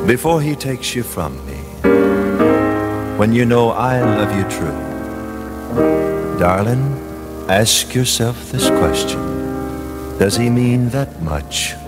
Before he takes you from me, when you know I love you true, darling, ask yourself this question: does he mean that much